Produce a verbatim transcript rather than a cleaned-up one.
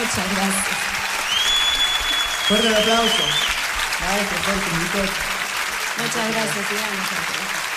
Muchas gracias. Fuerte el aplauso. Maestro, fuerte, Muchas gracias, Iván.